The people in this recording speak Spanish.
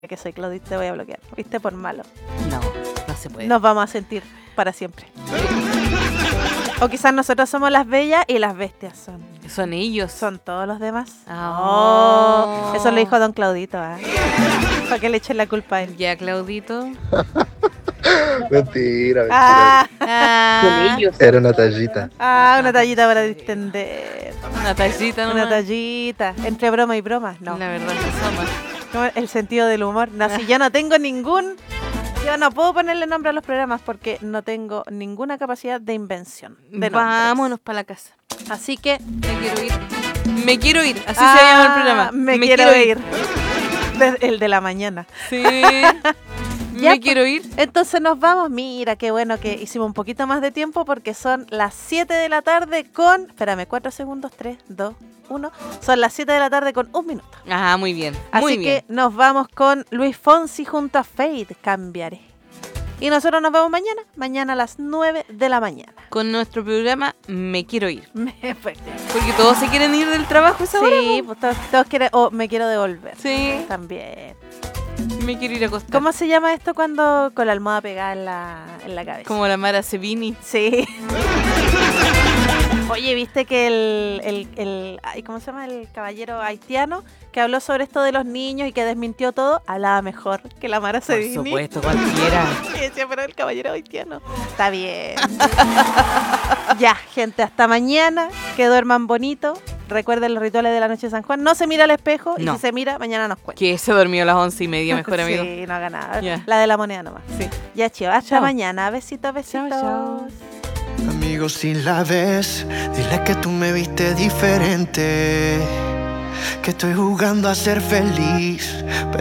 que soy Claudito, te voy a bloquear. ¿Viste? Por malo. No se puede. Nos vamos a sentir para siempre. O quizás nosotros somos las bellas y las bestias Son ellos. son todos los demás. Oh. Eso lo dijo don Claudito, para que le echen la culpa a él. Ya, Claudito. Mentira. Con ellos. Era una tallita. Una tallita para distender. Una tallita, ¿no? Una tallita. Entre broma y broma. No. La verdad que somos. No, el sentido del humor. No, si yo no tengo yo no puedo ponerle nombre a los programas porque no tengo ninguna capacidad de invención. Vámonos para la casa. Así que Me quiero ir. Así se llama el programa. Me quiero ir. El de la mañana. Sí. Ya, Me quiero ir. Entonces nos vamos. Mira, qué bueno que hicimos un poquito más de tiempo porque son las 7 de la tarde con... Espérame, 4 segundos, 3, 2, 1. Son las 7 de la tarde con 1 minuto. Ajá, muy bien. Así que nos vamos con Luis Fonsi junto a Fade, Cambiaré. Y nosotros nos vemos mañana a las 9 de la mañana. Con nuestro programa Me quiero ir. Porque Porque todos se quieren ir del trabajo esa hora. sí, pues todos quieren... me quiero devolver. Sí. También. Me quiero ir a acostar. ¿Cómo se llama esto cuando con la almohada pegada en la cabeza? Como la Mara Sevini. Sí. Oye, ¿viste que ¿cómo se llama? El caballero haitiano que habló sobre esto de los niños y que desmintió todo? Hablaba mejor que la Mara Sevini. Por supuesto, cualquiera. Y decía, pero el caballero haitiano. Está bien. Ya, gente, hasta mañana. Que duerman bonito. Recuerden los rituales de la noche de San Juan. No se mira al espejo y No. si se mira, mañana nos cuenta. Que se durmió a las 11:30, mejor amigo. Sí, no haga nada. Ya. La de la moneda nomás. Sí. Ya, chivo. Hasta Chao. mañana. Besitos, besitos. Chao. Amigo, si la ves, dile que tú me viste diferente, que estoy jugando a ser feliz.